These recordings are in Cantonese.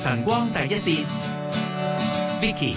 晨光第一線 Vicky。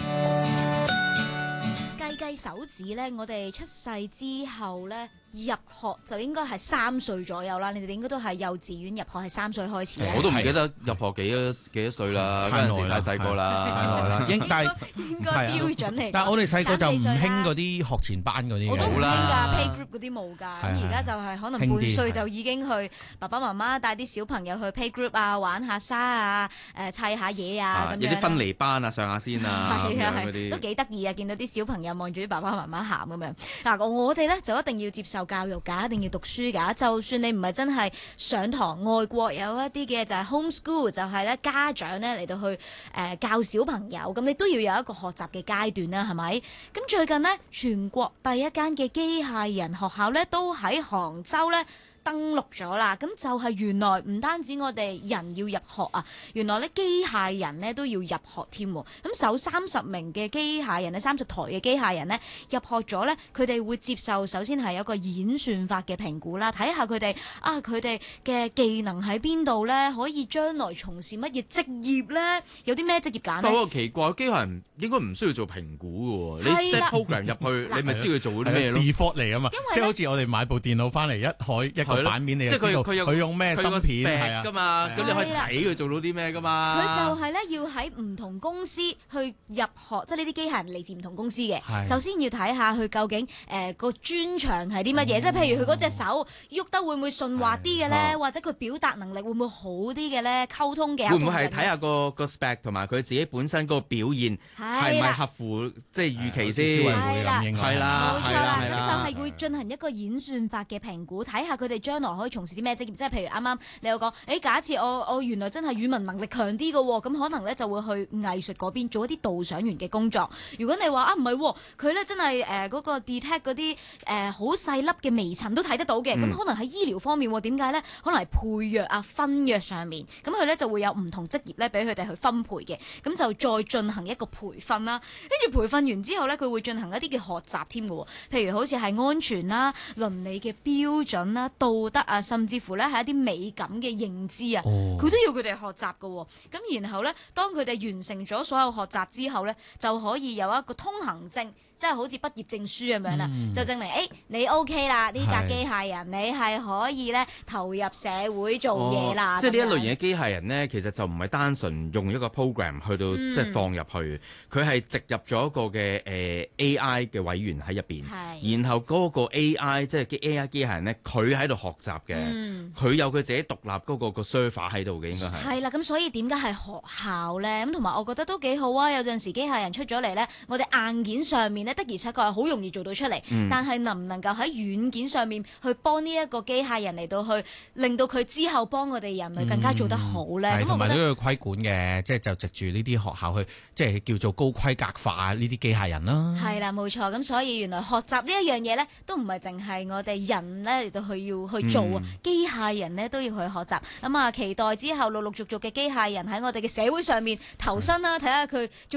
計手指咧，我哋出世之後咧入學就應該係3歲左右啦。你哋應該都係幼稚園入學係3歲開始。 我都唔記得入學幾多歲啦，嗰陣時太細個啦， 太耐啦。應該標準嚟。 但係我哋細個就唔興嗰啲學前班嗰啲嘅。 我都唔興㗎，playgroup 嗰啲冇㗎。咁而家就係可能半歲就已經去爸爸媽媽帶啲小朋友去 playgroup 啊，玩下沙啊，砌下嘢啊咁樣。 有啲分離班啊，上下先啊，咁樣嗰啲都幾得意啊！見到啲小朋友望住啲爸爸媽媽喊咁樣。嗱，我哋咧就一定要接受教育㗎，一定要讀書㗎。就算你唔係真係上堂，外國有一啲嘅就係 homeschool， 就係咧家長咧嚟到去教小朋友，咁你都要有一個學習嘅階段啦，係咪？咁最近呢，全國第一間嘅機械人學校咧都喺杭州咧登陸咗啦，咁就係原來唔單止我哋人要入學啊，原來咧機械人咧都要入學添。咁首30名嘅機械人咧，30台嘅機械人咧入學咗咧，佢哋會接受首先係有一個演算法嘅評估啦，睇下佢哋嘅技能喺邊度咧，可以將來從事乜嘢職業咧，有啲咩職業揀咧？ 不過奇怪，機械人應該唔需要做評估嘅喎，你 set program 入去，你咪知佢做啲咩咯 ？default 嚟啊嘛，即係好似我哋買部電腦翻嚟一個版面，你就知道佢用咩芯片係啊㗎嘛，咁你可以睇佢做到啲咩㗎嘛。 佢就係咧要喺唔同公司去入學，即係呢啲機械人嚟自唔同公司嘅。首先要睇下佢究竟個專長係啲乜嘢，即係譬如佢嗰隻手喐得會唔會順滑啲嘅咧，或者佢表達能力會唔會好啲嘅咧，溝通嘅。 會唔會係睇下個 spec 同埋佢自己本身嗰個表現係咪合乎即係預期先？係啦， 冇錯啦，咁就係會進行一個演算法嘅評估，睇下佢哋將來可以從事啲咩職業。即係譬如啱啱你有講，假設我原來真係語文能力強啲嘅喎，咁可能咧就會去藝術嗰邊做一啲導賞員嘅工作。如果你話唔係，佢咧真係嗰個 detect 嗰啲好細粒嘅微塵都睇得到嘅，咁可能喺醫療方面點解咧？可能係配藥啊、分藥上面，咁佢咧就會有唔同職業咧俾佢哋去分配嘅，咁就再進行一個培訓啦。跟住培訓完之後咧，佢會進行一啲嘅學習添嘅喎，譬如好似係安全啦、倫理嘅標準啦、道德啊，甚至乎咧係一啲美感嘅認知啊，佢都要佢哋學習嘅喎。咁然後咧，當佢哋完成咗所有學習之後咧，就可以有一個通行證。即係好似畢業證書咁樣啦，就證明你 OK 啦，呢架機械人你係可以咧投入社會做嘢啦。 即係呢一類型嘅機械人呢，其實就唔係單純用一個 program 去到即係放入去，佢係植入咗一個嘅AI 嘅委員喺入邊，然後嗰個 AI 即係AI 機械人呢，佢喺度學習嘅，佢有佢自己獨立嗰個 server 喺度嘅，應該係。係啦，咁所以點解係學校咧？咁同埋我覺得都幾好啊！有陣時機械人出咗嚟咧，我哋硬件上面咧，的而且確係好容易做到出嚟，但係能唔能夠喺軟件上面去幫呢一個機械人嚟到去令到佢之後幫我哋人類更加做得好咧？咁同埋都要規管嘅，即係就藉住呢啲學校去，即係叫做高規格化呢啲機械人啦。係啦，冇錯。咁所以原來學習呢一樣嘢咧，都唔係淨係我哋人咧嚟到去要去做啊，機械人咧都要去學習。咁啊，期待之後陸陸續續嘅機械人喺我哋嘅社會上面投身啦，睇下佢